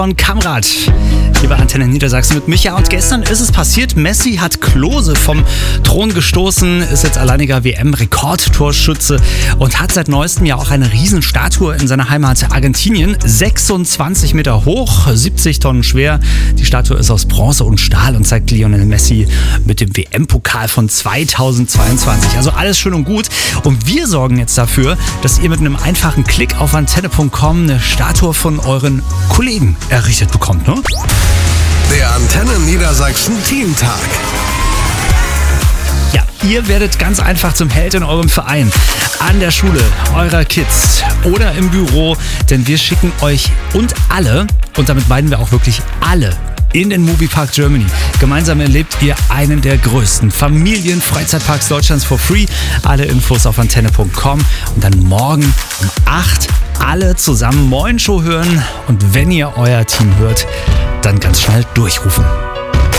Von Kamrad, hier bei Antenne Niedersachsen mit Micha. Und gestern ist es passiert, Messi hat Klose vom Thron gestoßen, ist jetzt alleiniger WM-Rekordtorschütze und hat seit neuestem Jahr auch eine Riesenstatue in seiner Heimat Argentinien. 26 Meter hoch, 70 Tonnen schwer. Die Statue ist aus Bronze und Stahl und zeigt Lionel Messi mit dem WM-Pokal von 2022. Also alles schön und gut. Und wir sorgen jetzt dafür, dass ihr mit einem einfachen Klick auf antenne.com eine Statue von euren Kollegen errichtet bekommt, ne? Der Antenne Niedersachsen Teamtag. Ja, ihr werdet ganz einfach zum Held in eurem Verein, an der Schule eurer Kids oder im Büro, denn wir schicken euch und alle, und damit meinen wir auch wirklich alle, in den Moviepark Germany. Gemeinsam erlebt ihr einen der größten Familienfreizeitparks Deutschlands for free. Alle Infos auf antenne.com und dann morgen um 8 alle zusammen Moin Show hören und wenn ihr euer Team hört, dann ganz schnell durchrufen.